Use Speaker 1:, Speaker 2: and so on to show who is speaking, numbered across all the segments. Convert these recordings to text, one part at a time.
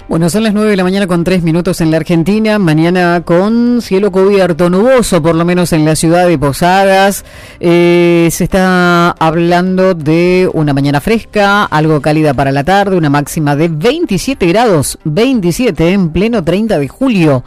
Speaker 1: Bueno, son las 9 de la mañana con 3 minutos en la Argentina. Mañana con cielo cubierto, nuboso, por lo menos en la ciudad de Posadas. Se está hablando de una mañana fresca, algo cálida para la tarde, una máxima de 27 grados, 27 en pleno 30 de julio.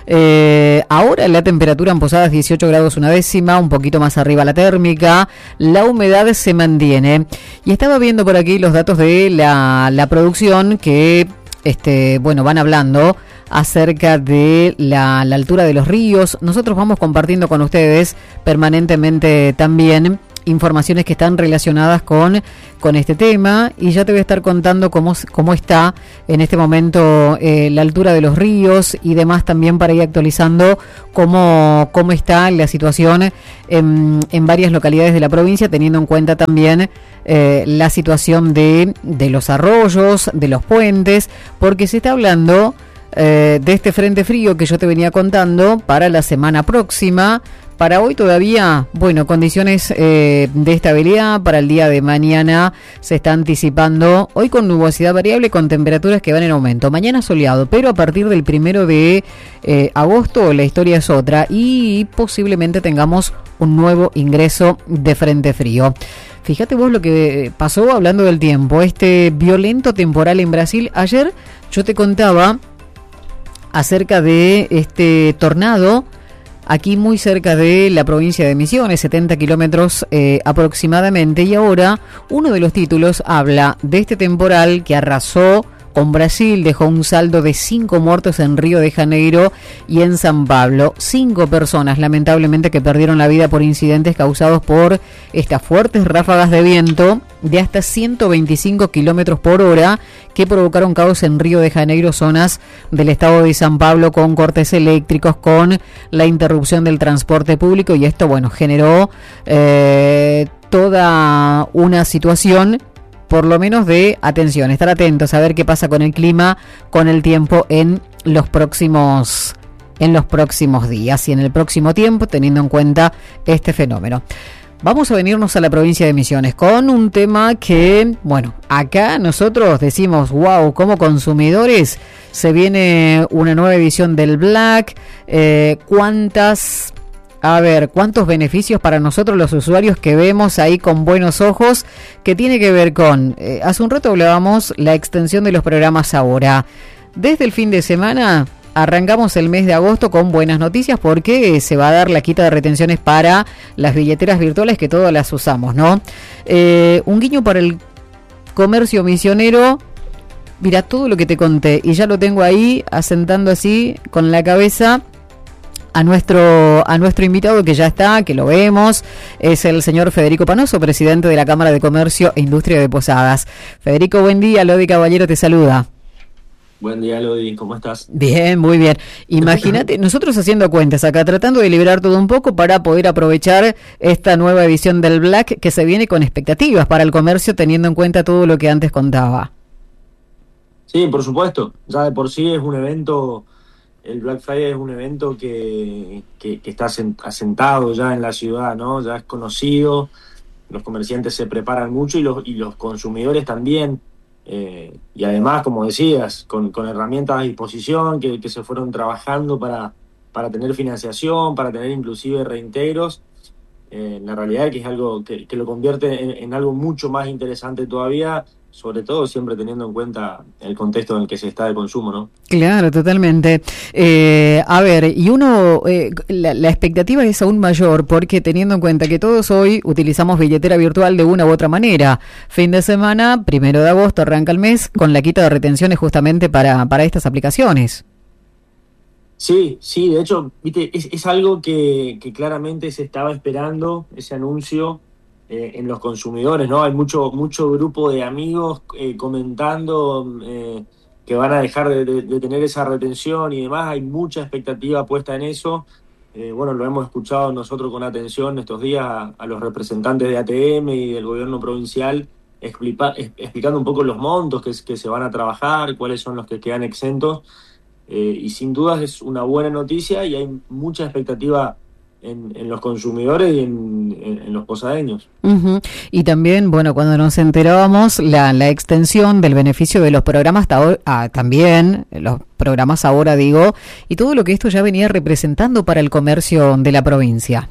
Speaker 1: Ahora la temperatura en Posadas 18 grados una décima, un poquito más arriba la térmica, la humedad se mantiene. Y estaba viendo por aquí los datos de la producción que van hablando acerca de la altura de los ríos. Nosotros vamos compartiendo con ustedes permanentemente también informaciones que están relacionadas con este tema, y ya te voy a estar contando cómo está en este momento la altura de los ríos y demás, también para ir actualizando cómo está la situación en varias localidades de la provincia, teniendo en cuenta también la situación de los arroyos, de los puentes, porque se está hablando de este frente frío que yo te venía contando para la semana próxima. Para hoy todavía, condiciones de estabilidad. Para el día de mañana se está anticipando, hoy con nubosidad variable, con temperaturas que van en aumento. Mañana soleado, pero a partir del 1 de agosto la historia es otra y posiblemente tengamos un nuevo ingreso de frente frío. Fíjate vos lo que pasó hablando del tiempo, este violento temporal en Brasil. Ayer yo te contaba acerca de este tornado aquí muy cerca de la provincia de Misiones, 70 kilómetros aproximadamente, y ahora uno de los títulos habla de este temporal que arrasó con Brasil, dejó un saldo de 5 muertos en Río de Janeiro y en San Pablo. 5 personas, lamentablemente, que perdieron la vida por incidentes causados por estas fuertes ráfagas de viento de hasta 125 kilómetros por hora que provocaron caos en Río de Janeiro, zonas del estado de San Pablo, con cortes eléctricos, con la interrupción del transporte público, y esto, generó toda una situación, por lo menos de atención, estar atentos a ver qué pasa con el clima, con el tiempo en los próximos días y en el próximo tiempo, teniendo en cuenta este fenómeno. Vamos a venirnos a la provincia de Misiones con un tema que, acá nosotros decimos, wow, como consumidores, se viene una nueva edición del Black. ¿Cuántos beneficios para nosotros los usuarios que vemos ahí con buenos ojos? Que tiene que ver con, hace un rato hablábamos, la extensión de los programas ahora. Desde el fin de semana arrancamos el mes de agosto con buenas noticias, porque se va a dar la quita de retenciones para las billeteras virtuales, que todas las usamos, ¿no? Un guiño para el comercio misionero. Mira, todo lo que te conté, y ya lo tengo ahí asentando así con la cabeza a nuestro invitado, que ya está, que lo vemos, es el señor Federico Panoso, presidente de la Cámara de Comercio e Industria de Posadas. Federico, buen día. Lodi Caballero te saluda.
Speaker 2: Buen día, Lodi, ¿cómo estás?
Speaker 1: Bien, muy bien. Imagínate, nosotros haciendo cuentas acá, tratando de liberar todo un poco para poder aprovechar esta nueva edición del Black, que se viene con expectativas para el comercio, teniendo en cuenta todo lo que antes contaba.
Speaker 2: Sí, por supuesto. Ya de por sí es un evento. El Black Friday es un evento que está asentado ya en la ciudad, ¿no? Ya es conocido, los comerciantes se preparan mucho y los consumidores también. Y además, como decías, con herramientas a disposición que se fueron trabajando para tener financiación, para tener inclusive reintegros. La realidad es que es algo que lo convierte en algo mucho más interesante todavía, sobre todo siempre teniendo en cuenta el contexto en el que se está de consumo, ¿no?
Speaker 1: Claro, totalmente. Y la expectativa es aún mayor, porque teniendo en cuenta que todos hoy utilizamos billetera virtual de una u otra manera. Fin de semana, 1 de agosto, arranca el mes con la quita de retenciones justamente para estas aplicaciones.
Speaker 2: Sí, de hecho, viste, es algo que claramente se estaba esperando, ese anuncio en los consumidores, ¿no? Hay mucho grupo de amigos comentando que van a dejar de tener esa retención y demás. Hay mucha expectativa puesta en eso. Lo hemos escuchado nosotros con atención estos días a los representantes de ATM y del gobierno provincial explicando un poco los montos que se van a trabajar, cuáles son los que quedan exentos. Y sin dudas es una buena noticia y hay mucha expectativa en los consumidores y en los posadeños.
Speaker 1: Ujú. Y también, bueno, cuando nos enterábamos la extensión del beneficio de los programas también, los programas ahora digo, y todo lo que esto ya venía representando para el comercio de la provincia.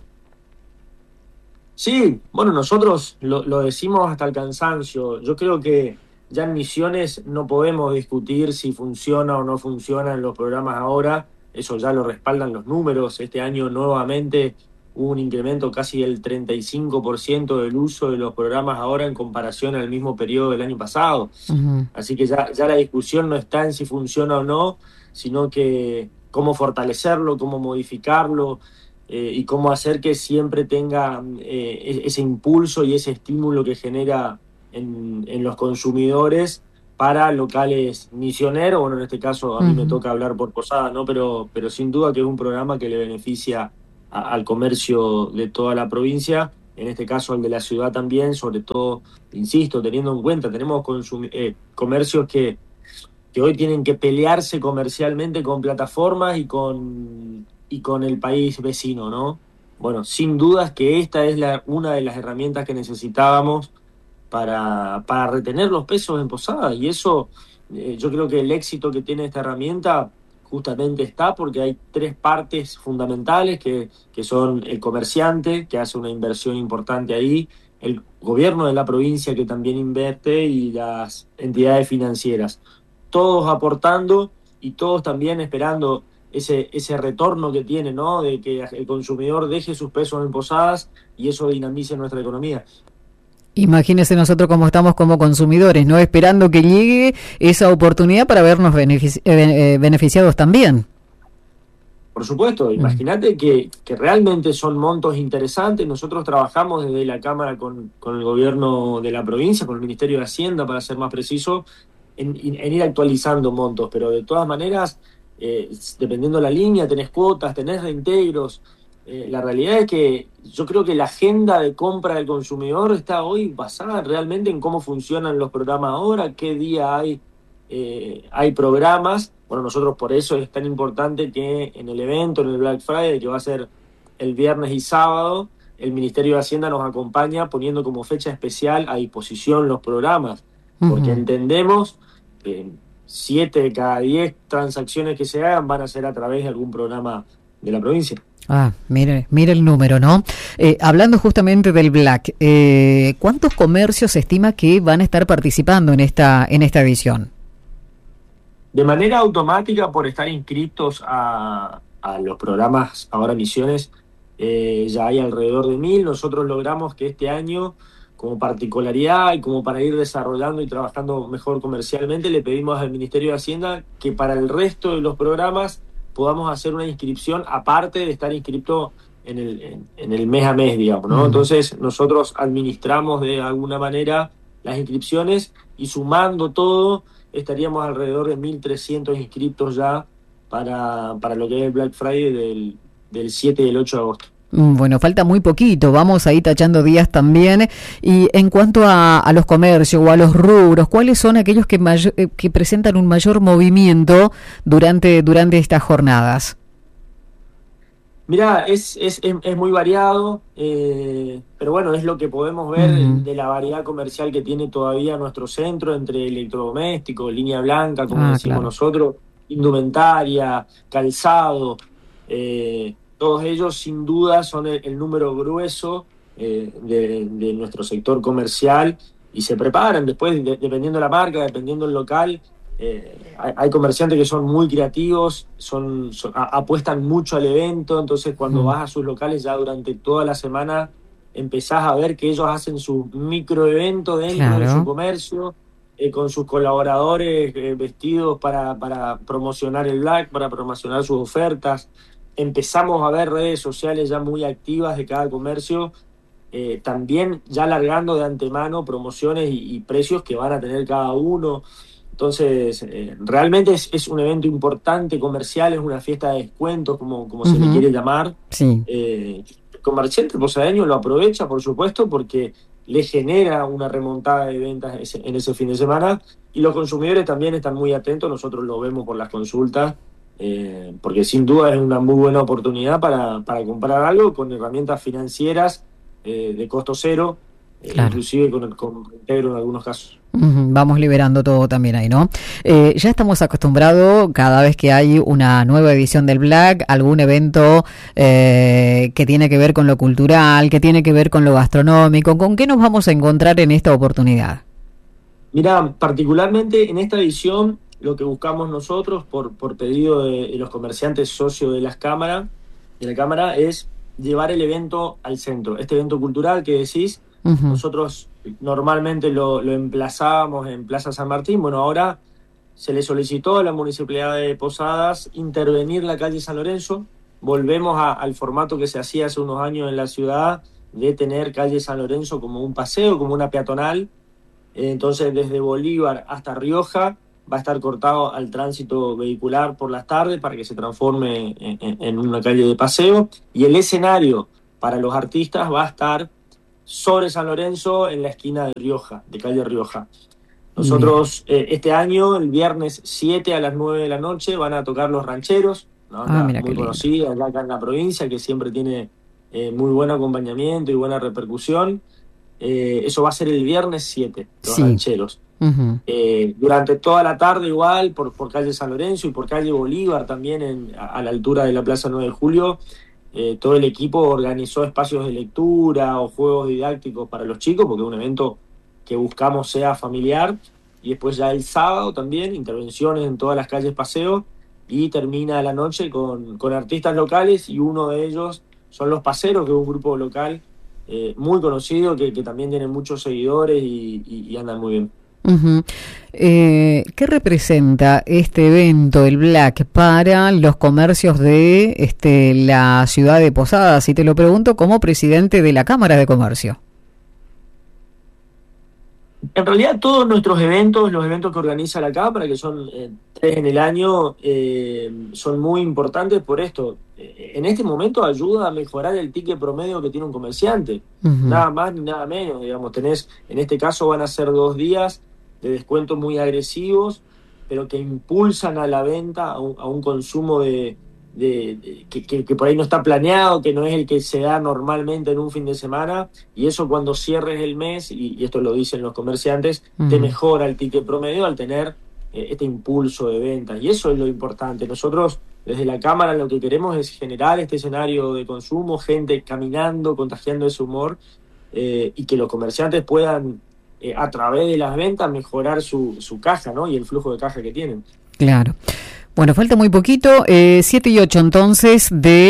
Speaker 2: Sí, bueno, nosotros lo decimos hasta el cansancio. Yo creo que ya en Misiones no podemos discutir si funciona o no funcionan los programas ahora. Eso ya lo respaldan los números. Este año nuevamente hubo un incremento casi del 35% del uso de los programas ahora en comparación al mismo periodo del año pasado.
Speaker 1: Ujú.
Speaker 2: Así que ya la discusión no está en si funciona o no, sino que cómo fortalecerlo, cómo modificarlo, y cómo hacer que siempre tenga ese impulso y ese estímulo que genera en los consumidores para locales misioneros. Bueno, en este caso a mí me
Speaker 1: Ujú.
Speaker 2: toca hablar por Posada, ¿no? Pero sin duda que es un programa que le beneficia al comercio de toda la provincia, en este caso al de la ciudad también, sobre todo, insisto, teniendo en cuenta, tenemos comercios que hoy tienen que pelearse comercialmente con plataformas y con el país vecino, ¿no? Bueno, sin dudas que esta es una de las herramientas que necesitábamos para retener los pesos en Posadas. Y eso, yo creo que el éxito que tiene esta herramienta justamente está porque hay tres partes fundamentales que son el comerciante, que hace una inversión importante ahí, el gobierno de la provincia que también invierte y las entidades financieras. Todos aportando y todos también esperando ese retorno que tiene, ¿no? De que el consumidor deje sus pesos en Posadas y eso dinamice nuestra economía.
Speaker 1: Imagínese nosotros cómo estamos como consumidores, ¿no? Esperando que llegue esa oportunidad para vernos beneficiados también.
Speaker 2: Por supuesto,
Speaker 1: Mm.
Speaker 2: imagínate que realmente son montos interesantes. Nosotros trabajamos desde la Cámara con el gobierno de la provincia, con el Ministerio de Hacienda, para ser más preciso, en ir actualizando montos, pero de todas maneras, dependiendo de la línea, tenés cuotas, tenés reintegros. La realidad es que yo creo que la agenda de compra del consumidor está hoy basada realmente en cómo funcionan los programas ahora, qué día hay programas. Bueno, nosotros por eso es tan importante que en el evento, en el Black Friday, que va a ser el viernes y sábado, el Ministerio de Hacienda nos acompaña poniendo como fecha especial a disposición los programas, porque
Speaker 1: Ujú.
Speaker 2: entendemos que 7 de cada 10 transacciones que se hagan van a ser a través de algún programa de la provincia.
Speaker 1: Ah, mire el número, ¿no? Hablando justamente del Black, ¿cuántos comercios se estima que van a estar participando en esta edición?
Speaker 2: De manera automática, por estar inscritos a los programas ahora Misiones, ya hay alrededor de 1.000. Nosotros logramos que este año, como particularidad y como para ir desarrollando y trabajando mejor comercialmente, le pedimos al Ministerio de Hacienda que para el resto de los programas podamos hacer una inscripción aparte de estar inscrito en el mes a mes, digamos, ¿no?
Speaker 1: Mm.
Speaker 2: Entonces nosotros administramos de alguna manera las inscripciones y sumando todo estaríamos alrededor de 1.300 inscriptos ya para lo que es el Black Friday del 7 y el 8 de agosto.
Speaker 1: Bueno, falta muy poquito, vamos ahí tachando días también. Y en cuanto a los comercios o a los rubros, ¿cuáles son aquellos que presentan un mayor movimiento durante estas jornadas?
Speaker 2: Mirá, es muy variado, pero bueno, es lo que podemos ver
Speaker 1: Ujú.
Speaker 2: de la variedad comercial que tiene todavía nuestro centro entre electrodomésticos, línea blanca, como
Speaker 1: Ah,
Speaker 2: decimos
Speaker 1: claro.
Speaker 2: nosotros, indumentaria, calzado. Todos ellos sin duda son el número grueso de nuestro sector comercial y se preparan después, dependiendo de la marca, dependiendo del local. Hay comerciantes que son muy creativos, apuestan mucho al evento, entonces cuando
Speaker 1: Mm.
Speaker 2: vas a sus locales ya durante toda la semana empezás a ver que ellos hacen su microevento dentro de su
Speaker 1: Claro.
Speaker 2: comercio, con sus colaboradores vestidos para promocionar el Black, para promocionar sus ofertas. Empezamos a ver redes sociales ya muy activas de cada comercio, también ya largando de antemano promociones y precios que van a tener cada uno. Entonces, realmente es un evento importante comercial, es una fiesta de descuentos, como se le
Speaker 1: Ujú.
Speaker 2: quiere llamar.
Speaker 1: Sí.
Speaker 2: El comerciante posadeño lo aprovecha, por supuesto, porque le genera una remontada de ventas en ese fin de semana y los consumidores también están muy atentos, nosotros lo vemos por las consultas, porque sin duda es una muy buena oportunidad para comprar algo con herramientas financieras de costo cero,
Speaker 1: claro.
Speaker 2: Inclusive con integro en algunos casos.
Speaker 1: Vamos liberando todo también ahí, ¿no? Ya estamos acostumbrados cada vez que hay una nueva edición del Black, algún evento que tiene que ver con lo cultural, que tiene que ver con lo gastronómico. ¿Con qué nos vamos a encontrar en esta oportunidad?
Speaker 2: Mirá, particularmente en esta edición, lo que buscamos nosotros, por pedido de los comerciantes socios de la cámara, es llevar el evento al centro. Este evento cultural que decís, nosotros normalmente lo emplazábamos en Plaza San Martín. Bueno, ahora se le solicitó a la Municipalidad de Posadas intervenir la calle San Lorenzo. Volvemos al formato que se hacía hace unos años en la ciudad, de tener calle San Lorenzo como un paseo, como una peatonal. Entonces, desde Bolívar hasta Rioja va a estar cortado al tránsito vehicular por las tardes para que se transforme en una calle de paseo. Y el escenario para los artistas va a estar sobre San Lorenzo, en la esquina de Rioja, de calle Rioja. Nosotros este año, el viernes 7 a las 9 de la noche, van a tocar Los Rancheros, una banda muy conocida acá en la provincia, que siempre tiene muy buen acompañamiento y buena repercusión. Eso va a ser el viernes 7, Los Rancheros. Durante toda la tarde igual, por calle San Lorenzo y por calle Bolívar también, a la altura de la Plaza 9 de Julio, todo el equipo organizó espacios de lectura o juegos didácticos para los chicos, porque es un evento que buscamos sea familiar. Y después ya el sábado también, intervenciones en todas las calles paseo, y termina la noche con artistas locales, y uno de ellos son Los Paseros, que es un grupo local muy conocido, que también tiene muchos seguidores y andan muy bien.
Speaker 1: ¿Qué representa este evento, el Black, para los comercios de la ciudad de Posadas? Y te lo pregunto como presidente de la Cámara de Comercio.
Speaker 2: En realidad todos nuestros eventos, los eventos que organiza la Cámara, que son 3 en el año, son muy importantes por esto. En este momento ayuda a mejorar el ticket promedio que tiene un comerciante. Nada más ni nada menos, digamos. En este caso van a ser 2 días de descuentos muy agresivos, pero que impulsan a la venta, a un consumo que por ahí no está planeado, que no es el que se da normalmente en un fin de semana, y eso cuando cierres el mes, y esto lo dicen los comerciantes, te mejora el ticket promedio al tener este impulso de ventas, y eso es lo importante. Nosotros desde la Cámara lo que queremos es generar este escenario de consumo, gente caminando, contagiando ese humor, y que los comerciantes puedan a través de las ventas mejorar su caja, ¿no? Y el flujo de caja que tienen.
Speaker 1: Claro. Bueno, falta muy poquito, 7 y 8 entonces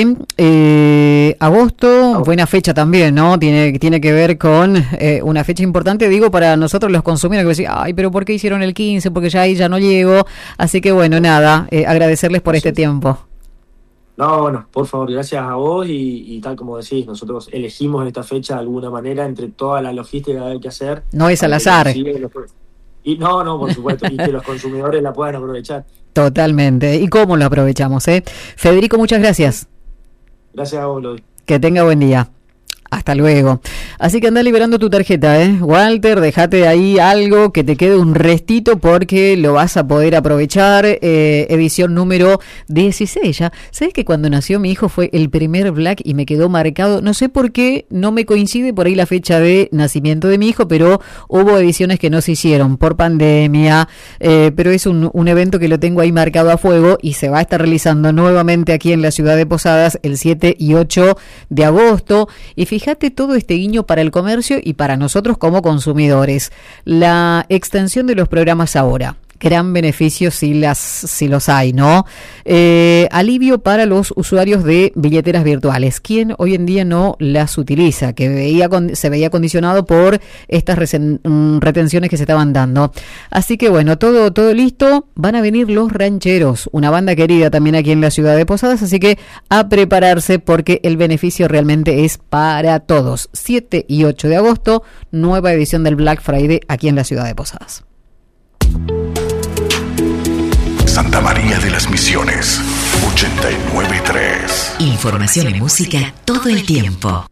Speaker 1: de agosto, buena fecha también, ¿no? Tiene que ver con una fecha importante, digo, para nosotros los consumidores, que decían, ay, pero ¿por qué hicieron el 15? Porque ya ahí ya no llego. Así que bueno, nada, agradecerles por este tiempo.
Speaker 2: No, bueno, por favor, gracias a vos, y tal como decís, nosotros elegimos esta fecha de alguna manera entre toda la logística que hay que hacer.
Speaker 1: No es al azar.
Speaker 2: Y no, por supuesto, y que los consumidores la puedan aprovechar.
Speaker 1: Totalmente. ¿Y cómo lo aprovechamos, Federico, muchas gracias.
Speaker 2: Gracias a vos, Lodi.
Speaker 1: Que tenga buen día. Hasta luego. Así que anda liberando tu tarjeta, Walter, dejate ahí algo que te quede un restito porque lo vas a poder aprovechar. Edición número 16 ya. ¿Sabes que cuando nació mi hijo fue el primer Black y me quedó marcado? No sé por qué no me coincide por ahí la fecha de nacimiento de mi hijo, pero hubo ediciones que no se hicieron por pandemia, pero es un evento que lo tengo ahí marcado a fuego y se va a estar realizando nuevamente aquí en la ciudad de Posadas el 7 y 8 de agosto. Y fíjate todo este guiño para el comercio y para nosotros como consumidores. La extensión de los programas ahora. Gran beneficio si los hay, ¿no? Alivio para los usuarios de billeteras virtuales. ¿Quién hoy en día no las utiliza? Que se veía condicionado por estas retenciones que se estaban dando. Así que bueno, todo listo. Van a venir Los Rancheros, una banda querida también aquí en la ciudad de Posadas. Así que a prepararse porque el beneficio realmente es para todos. 7 y 8 de agosto, nueva edición del Black Friday aquí en la ciudad de Posadas.
Speaker 3: Santa María de las Misiones, 89.3.
Speaker 4: Información y música todo el tiempo.